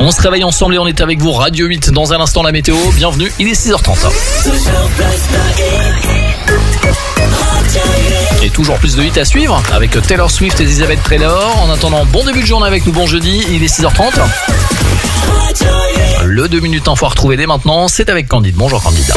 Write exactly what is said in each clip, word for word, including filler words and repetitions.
On se réveille ensemble et on est avec vous, Radio huit. Dans un instant, la météo. Bienvenue, il est six heures trente. Et toujours plus de hits à suivre avec Taylor Swift et Elizabeth Taylor. En attendant, bon début de journée avec nous, bon jeudi, il est six heures trente. Le deux minutes info à retrouver dès maintenant, c'est avec Candide. Bonjour Candide.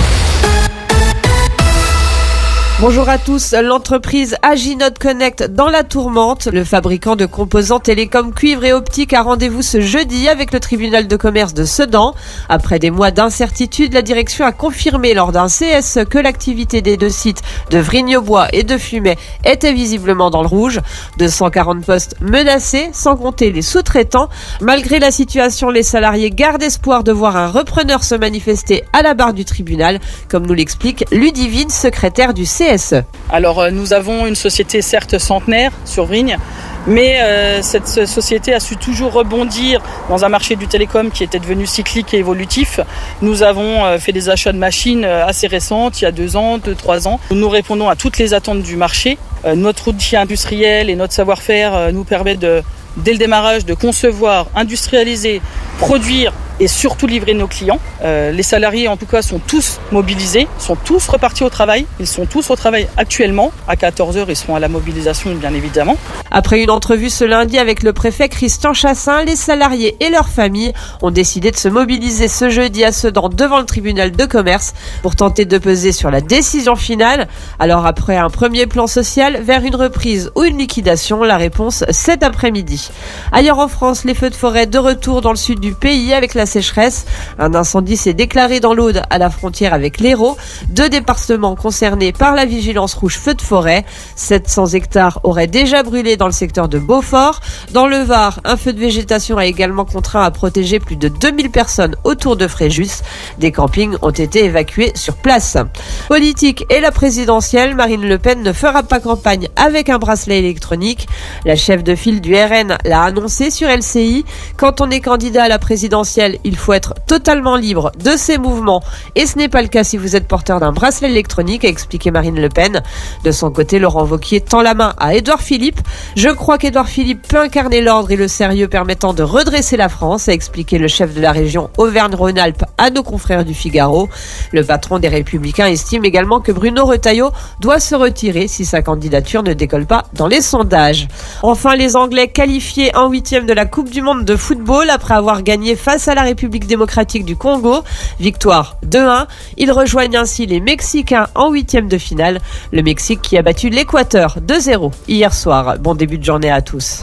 Bonjour à tous, l'entreprise Aginote Connect dans la tourmente. Le fabricant de composants télécom, cuivre et optique a rendez-vous ce jeudi avec le tribunal de commerce de Sedan. Après des mois d'incertitude, la direction a confirmé lors d'un C S que l'activité des deux sites de Vrigne-aux-Bois et de Fumay était visiblement dans le rouge. deux cent quarante postes menacés, sans compter les sous-traitants. Malgré la situation, les salariés gardent espoir de voir un repreneur se manifester à la barre du tribunal, comme nous l'explique Ludivine, secrétaire du C S. Alors euh, nous avons une société certes centenaire sur Vrigne, mais euh, cette société a su toujours rebondir dans un marché du télécom qui était devenu cyclique et évolutif. Nous avons euh, fait des achats de machines assez récentes, il y a deux ans, deux, trois ans. Nous répondons à toutes les attentes du marché. Euh, notre outil industriel et notre savoir-faire euh, nous permettent de, dès le démarrage de concevoir, industrialiser, produire et surtout livrer nos clients. Euh, les salariés en tout cas sont tous mobilisés, sont tous repartis au travail. Ils sont tous au travail actuellement. À quatorze heures, ils seront à la mobilisation bien évidemment. Après une entrevue ce lundi avec le préfet Christian Chassin, les salariés et leurs familles ont décidé de se mobiliser ce jeudi à Sedan devant le tribunal de commerce pour tenter de peser sur la décision finale. Alors après un premier plan social, vers une reprise ou une liquidation, la réponse cet après-midi. Ailleurs en France, les feux de forêt de retour dans le sud du pays avec la sécheresse. Un incendie s'est déclaré dans l'Aude à la frontière avec l'Hérault. Deux départements concernés par la vigilance rouge feu de forêt. sept cents hectares auraient déjà brûlé dans le secteur de Beaufort. Dans le Var, un feu de végétation a également contraint à protéger plus de deux mille personnes autour de Fréjus. Des campings ont été évacués sur place. Politique et la présidentielle, Marine Le Pen ne fera pas campagne avec un bracelet électronique. La chef de file du R N l'a annoncé sur L C I. Quand on est candidat à la présidentielle, il faut être totalement libre de ses mouvements et ce n'est pas le cas si vous êtes porteur d'un bracelet électronique, a expliqué Marine Le Pen. De son côté, Laurent Wauquiez tend la main à Édouard Philippe. Je crois qu'Édouard Philippe peut incarner l'ordre et le sérieux permettant de redresser la France, a expliqué le chef de la région Auvergne-Rhône-Alpes à nos confrères du Figaro. Le patron des Républicains estime également que Bruno Retailleau doit se retirer si sa candidature ne décolle pas dans les sondages. Enfin, les Anglais qualifiés en huitième de la Coupe du Monde de football après avoir gagné face à la République démocratique du Congo. Victoire deux un. Ils rejoignent ainsi les Mexicains en huitième de finale. Le Mexique qui a battu l'Équateur deux zéro hier soir. Bon début de journée à tous.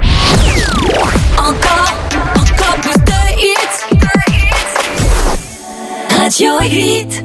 Encore, encore plus de hits. Radio huit.